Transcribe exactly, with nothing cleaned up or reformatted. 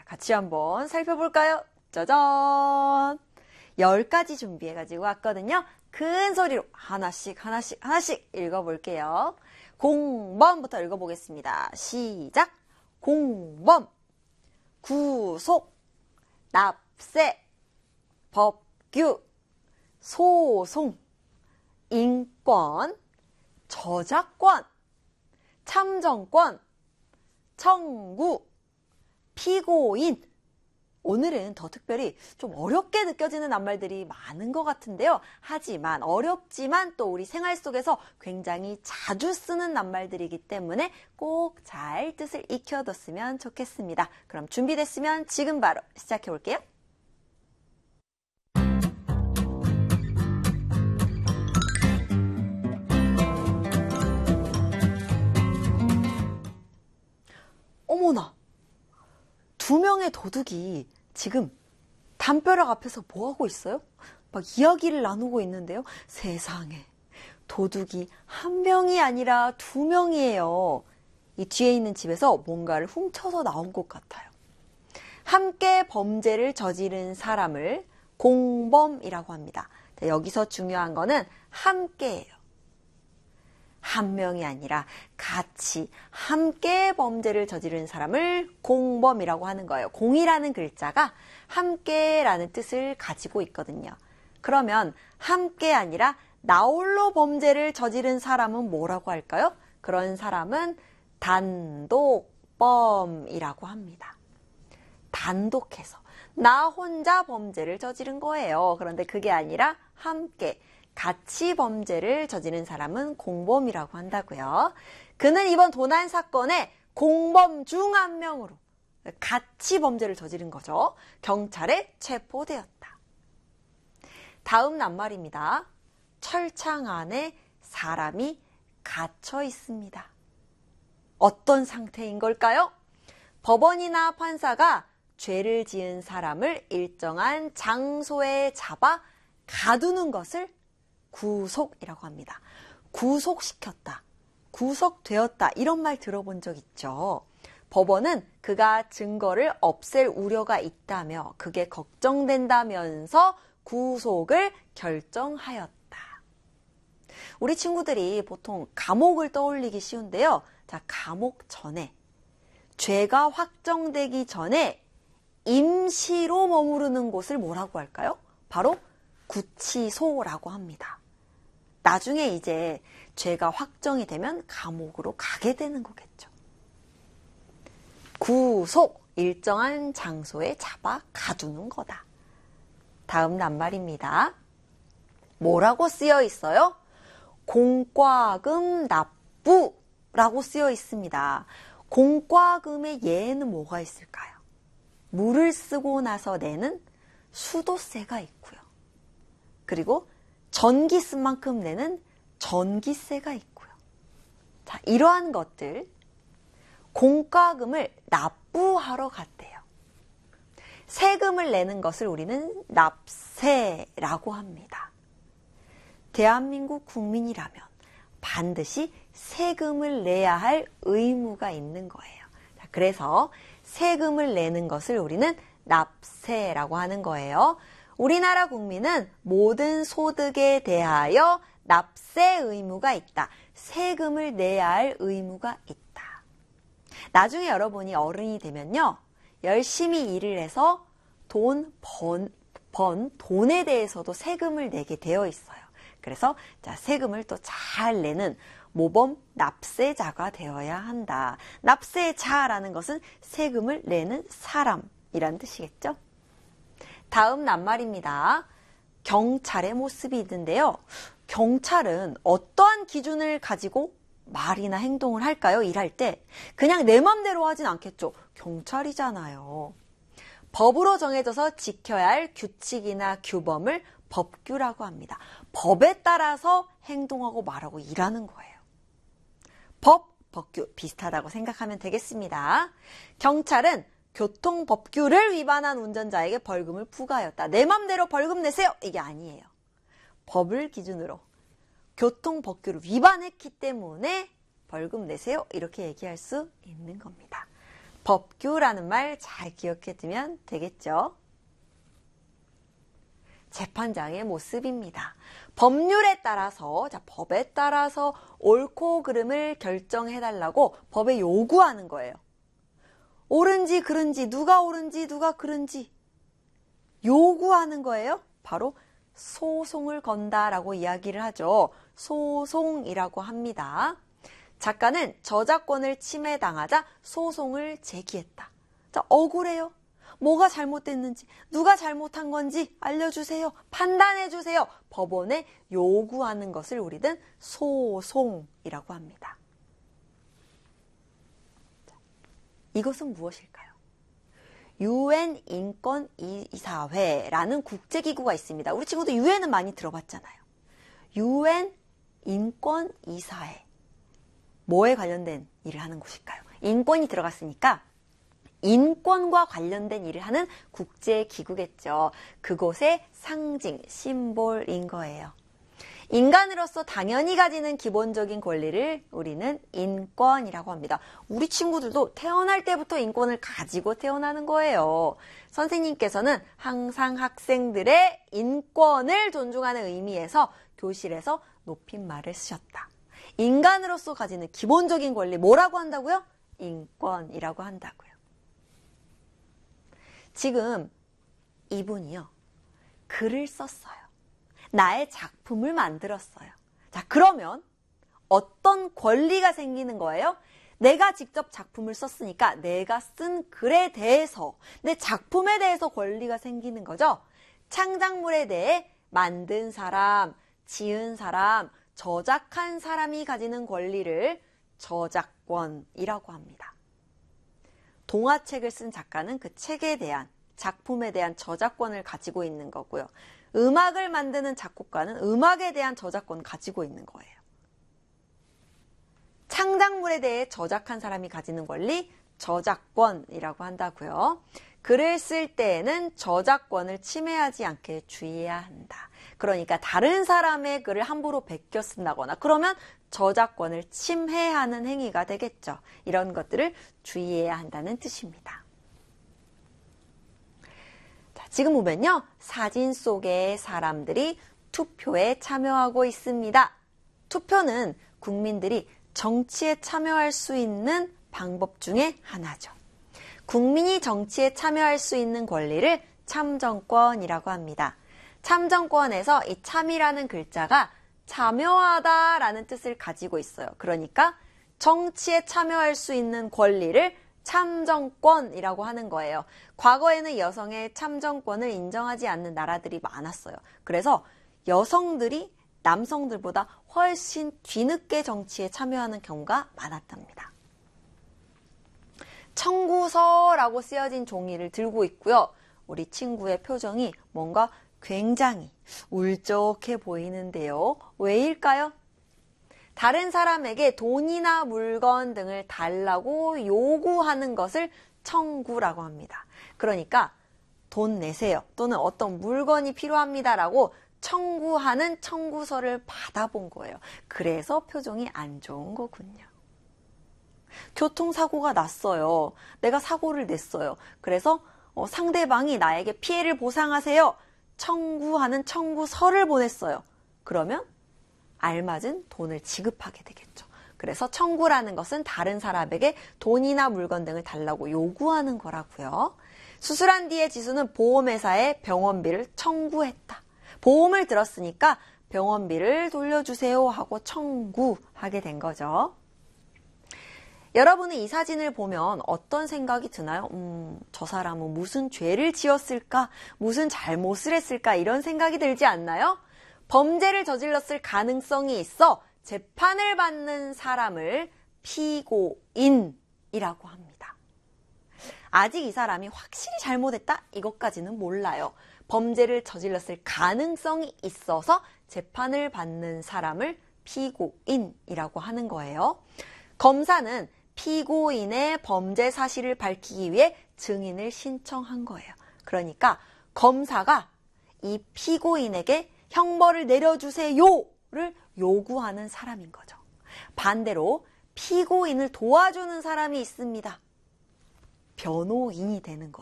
같이 한번 살펴볼까요? 짜잔! 열 가지 준비해가지고 왔거든요. 큰 소리로 하나씩 하나씩 하나씩 읽어볼게요. 공범부터 읽어보겠습니다. 시작! 공범, 구속, 납세, 법규, 소송, 인권, 저작권, 참정권, 청구, 피고인. 오늘은 더 특별히 좀 어렵게 느껴지는 낱말들이 많은 것 같은데요. 하지만 어렵지만 또 우리 생활 속에서 굉장히 자주 쓰는 낱말들이기 때문에 꼭 잘 뜻을 익혀뒀으면 좋겠습니다. 그럼 준비됐으면 지금 바로 시작해 볼게요. 어머나! 두 명의 도둑이 지금 담벼락 앞에서 뭐하고 있어요? 막 이야기를 나누고 있는데요. 세상에, 도둑이 한 명이 아니라 두 명이에요. 이 뒤에 있는 집에서 뭔가를 훔쳐서 나온 것 같아요. 함께 범죄를 저지른 사람을 공범이라고 합니다. 여기서 중요한 거는 함께예요. 한 명이 아니라 같이 함께 범죄를 저지른 사람을 공범이라고 하는 거예요. 공이라는 글자가 함께라는 뜻을 가지고 있거든요. 그러면 함께 아니라 나홀로 범죄를 저지른 사람은 뭐라고 할까요? 그런 사람은 단독범이라고 합니다. 단독해서 나 혼자 범죄를 저지른 거예요. 그런데 그게 아니라 함께 같이 범죄를 저지른 사람은 공범이라고 한다고요. 그는 이번 도난 사건의 공범 중 한 명으로 같이 범죄를 저지른 거죠. 경찰에 체포되었다. 다음 낱말입니다. 철창 안에 사람이 갇혀 있습니다. 어떤 상태인 걸까요? 법원이나 판사가 죄를 지은 사람을 일정한 장소에 잡아 가두는 것을 구속이라고 합니다. 구속시켰다, 구속되었다 이런 말 들어본 적 있죠. 법원은 그가 증거를 없앨 우려가 있다며 그게 걱정된다면서 구속을 결정하였다. 우리 친구들이 보통 감옥을 떠올리기 쉬운데요. 자, 감옥 전에, 죄가 확정되기 전에 임시로 머무르는 곳을 뭐라고 할까요? 바로 구치소라고 합니다. 나중에 이제 죄가 확정이 되면 감옥으로 가게 되는 거겠죠. 구속, 일정한 장소에 잡아 가두는 거다. 다음 낱말입니다. 뭐라고 쓰여 있어요? 공과금 납부라고 쓰여 있습니다. 공과금의 예에는 뭐가 있을까요? 물을 쓰고 나서 내는 수도세가 있고요. 그리고 전기 쓴 만큼 내는 전기세가 있고요. 자, 이러한 것들, 공과금을 납부하러 갔대요. 세금을 내는 것을 우리는 납세라고 합니다. 대한민국 국민이라면 반드시 세금을 내야 할 의무가 있는 거예요. 자, 그래서 세금을 내는 것을 우리는 납세라고 하는 거예요. 우리나라 국민은 모든 소득에 대하여 납세 의무가 있다. 세금을 내야 할 의무가 있다. 나중에 여러분이 어른이 되면요, 열심히 일을 해서 돈 번, 번 돈에 대해서도 세금을 내게 되어 있어요. 그래서 자, 세금을 또 잘 내는 모범 납세자가 되어야 한다. 납세자라는 것은 세금을 내는 사람이란 뜻이겠죠? 다음 낱말입니다. 경찰의 모습이 있는데요. 경찰은 어떠한 기준을 가지고 말이나 행동을 할까요? 일할 때 그냥 내 맘대로 하진 않겠죠. 경찰이잖아요. 법으로 정해져서 지켜야 할 규칙이나 규범을 법규라고 합니다. 법에 따라서 행동하고 말하고 일하는 거예요. 법, 법규 비슷하다고 생각하면 되겠습니다. 경찰은 교통법규를 위반한 운전자에게 벌금을 부과하였다. 내 맘대로 벌금 내세요. 이게 아니에요. 법을 기준으로 교통법규를 위반했기 때문에 벌금 내세요. 이렇게 얘기할 수 있는 겁니다. 법규라는 말 잘 기억해 두면 되겠죠. 재판장의 모습입니다. 법률에 따라서, 자, 법에 따라서 옳고 그름을 결정해달라고 법에 요구하는 거예요. 옳은지 그른지, 누가 옳은지 누가 그른지 요구하는 거예요. 바로 소송을 건다라고 이야기를 하죠. 소송이라고 합니다. 작가는 저작권을 침해당하자 소송을 제기했다. 자, 억울해요. 뭐가 잘못됐는지, 누가 잘못한 건지 알려주세요. 판단해주세요. 법원에 요구하는 것을 우리는 소송이라고 합니다. 자, 이것은 무엇일까요? 유엔 인권이사회라는 국제기구가 있습니다. 우리 친구들 유엔은 많이 들어봤잖아요. 유엔 인권이사회. 뭐에 관련된 일을 하는 곳일까요? 인권이 들어갔으니까 인권과 관련된 일을 하는 국제기구겠죠. 그곳의 상징, 심볼인 거예요. 인간으로서 당연히 가지는 기본적인 권리를 우리는 인권이라고 합니다. 우리 친구들도 태어날 때부터 인권을 가지고 태어나는 거예요. 선생님께서는 항상 학생들의 인권을 존중하는 의미에서 교실에서 높임말을 쓰셨다. 인간으로서 가지는 기본적인 권리 뭐라고 한다고요? 인권이라고 한다고요. 지금 이분이요, 글을 썼어요. 나의 작품을 만들었어요. 자, 그러면 어떤 권리가 생기는 거예요? 내가 직접 작품을 썼으니까 내가 쓴 글에 대해서, 내 작품에 대해서 권리가 생기는 거죠. 창작물에 대해 만든 사람, 지은 사람, 저작한 사람이 가지는 권리를 저작권이라고 합니다. 동화책을 쓴 작가는 그 책에 대한, 작품에 대한 저작권을 가지고 있는 거고요. 음악을 만드는 작곡가는 음악에 대한 저작권 가지고 있는 거예요. 창작물에 대해 저작한 사람이 가지는 권리, 저작권이라고 한다고요. 글을 쓸 때에는 저작권을 침해하지 않게 주의해야 한다. 그러니까 다른 사람의 글을 함부로 베껴 쓴다거나 그러면 저작권을 침해하는 행위가 되겠죠. 이런 것들을 주의해야 한다는 뜻입니다. 자, 지금 보면요, 사진 속의 사람들이 투표에 참여하고 있습니다. 투표는 국민들이 정치에 참여할 수 있는 방법 중에 하나죠. 국민이 정치에 참여할 수 있는 권리를 참정권이라고 합니다. 참정권에서 이 참이라는 글자가 참여하다라는 뜻을 가지고 있어요. 그러니까 정치에 참여할 수 있는 권리를 참정권이라고 하는 거예요. 과거에는 여성의 참정권을 인정하지 않는 나라들이 많았어요. 그래서 여성들이 남성들보다 훨씬 뒤늦게 정치에 참여하는 경우가 많았답니다. 청구서라고 쓰여진 종이를 들고 있고요. 우리 친구의 표정이 뭔가 굉장히 울적해 보이는데요. 왜일까요? 다른 사람에게 돈이나 물건 등을 달라고 요구하는 것을 청구라고 합니다. 그러니까 돈 내세요. 또는 어떤 물건이 필요합니다라고 청구하는 청구서를 받아본 거예요. 그래서 표정이 안 좋은 거군요. 교통사고가 났어요. 내가 사고를 냈어요. 그래서 어, 상대방이 나에게 피해를 보상하세요. 청구하는 청구서를 보냈어요. 그러면 알맞은 돈을 지급하게 되겠죠. 그래서 청구라는 것은 다른 사람에게 돈이나 물건 등을 달라고 요구하는 거라고요. 수술한 뒤에 지수는 보험회사에 병원비를 청구했다. 보험을 들었으니까 병원비를 돌려주세요 하고 청구하게 된 거죠. 여러분은 이 사진을 보면 어떤 생각이 드나요? 음, 저 사람은 무슨 죄를 지었을까? 무슨 잘못을 했을까? 이런 생각이 들지 않나요? 범죄를 저질렀을 가능성이 있어 재판을 받는 사람을 피고인이라고 합니다. 아직 이 사람이 확실히 잘못했다? 이것까지는 몰라요. 범죄를 저질렀을 가능성이 있어서 재판을 받는 사람을 피고인이라고 하는 거예요. 검사는 피고인의 범죄 사실을 밝히기 위해 증인을 신청한 거예요. 그러니까 검사가 이 피고인에게 형벌을 내려주세요를 요구하는 사람인 거죠. 반대로 피고인을 도와주는 사람이 있습니다. 변호인이 되는 거예요.